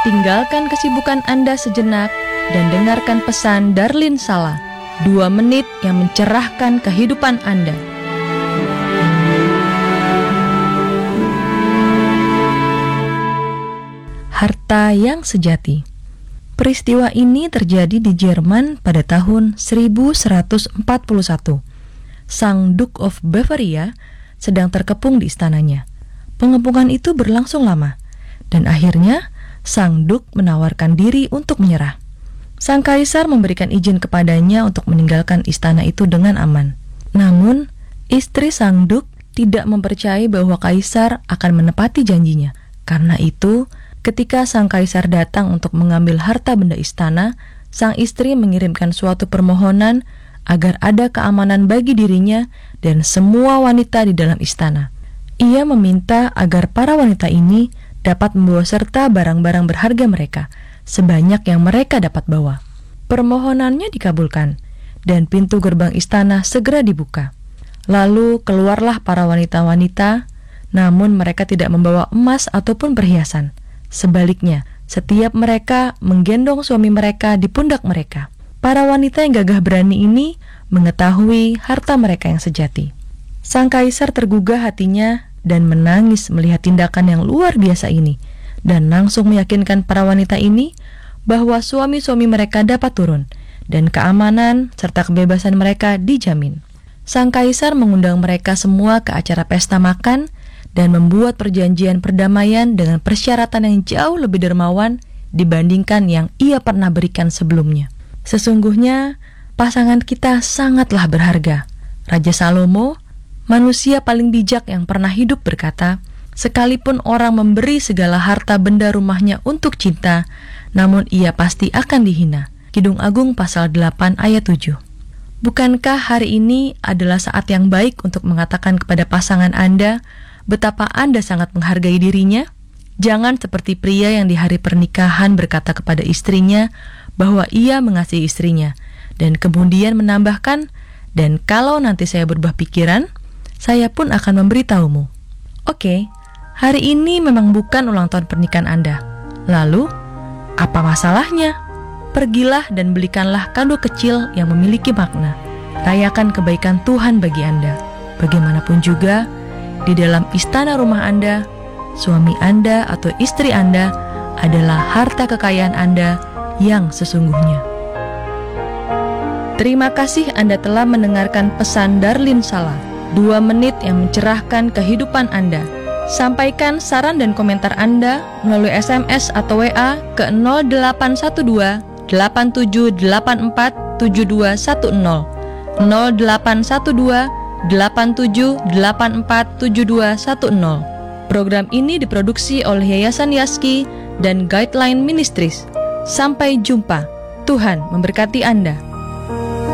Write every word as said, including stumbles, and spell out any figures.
tinggalkan kesibukan Anda sejenak dan dengarkan pesan Darlin Sala, dua menit yang mencerahkan kehidupan Anda. Harta yang sejati. Peristiwa ini terjadi di Jerman pada tahun seribu seratus empat puluh satu. Sang Duke of Bavaria sedang terkepung di istananya. Pengepungan itu berlangsung lama, dan akhirnya Sang Duke menawarkan diri untuk menyerah. Sang Kaisar memberikan izin kepadanya untuk meninggalkan istana itu dengan aman. Namun, istri Sang Duke tidak mempercayai bahwa Kaisar akan menepati janjinya. Karena itu, ketika Sang Kaisar datang untuk mengambil harta benda istana, sang istri mengirimkan suatu permohonan agar ada keamanan bagi dirinya dan semua wanita di dalam istana. Ia meminta agar para wanita ini dapat membawa serta barang-barang berharga mereka, sebanyak yang mereka dapat bawa. Permohonannya dikabulkan, dan pintu gerbang istana segera dibuka. Lalu keluarlah para wanita-wanita, namun mereka tidak membawa emas ataupun perhiasan. Sebaliknya, setiap mereka menggendong suami mereka di pundak mereka. Para wanita yang gagah berani ini mengetahui harta mereka yang sejati. Sang Kaisar tergugah hatinya dan menangis melihat tindakan yang luar biasa ini, dan langsung meyakinkan para wanita ini bahwa suami-suami mereka dapat turun, dan keamanan serta kebebasan mereka dijamin. Sang Kaisar mengundang mereka semua ke acara pesta makan, dan membuat perjanjian perdamaian dengan persyaratan yang jauh lebih dermawan dibandingkan yang ia pernah berikan sebelumnya. Sesungguhnya, pasangan kita sangatlah berharga. Raja Salomo, manusia paling bijak yang pernah hidup, berkata, sekalipun orang memberi segala harta benda rumahnya untuk cinta, namun ia pasti akan dihina. Kidung Agung pasal delapan ayat tujuh. Bukankah hari ini adalah saat yang baik untuk mengatakan kepada pasangan Anda betapa Anda sangat menghargai dirinya? Jangan seperti pria yang di hari pernikahan berkata kepada istrinya bahwa ia mengasihi istrinya, dan kemudian menambahkan, dan kalau nanti saya berubah pikiran, saya pun akan memberitahumu. Oke, hari ini memang bukan ulang tahun pernikahan Anda. Lalu, apa masalahnya? Pergilah dan belikanlah kado kecil yang memiliki makna. Rayakan kebaikan Tuhan bagi Anda. Bagaimanapun juga, di dalam istana rumah Anda, suami Anda atau istri Anda adalah harta kekayaan Anda yang sesungguhnya. Terima kasih Anda telah mendengarkan pesan Darlin Sala, dua menit yang mencerahkan kehidupan Anda. Sampaikan saran dan komentar Anda melalui S M S atau W A ke nol delapan satu dua delapan tujuh delapan empat tujuh dua satu nol nol delapan satu dua delapan tujuh delapan empat tujuh dua satu nol. Program ini diproduksi oleh Yayasan Yaski dan Guideline Ministries. Sampai jumpa. Tuhan memberkati Anda.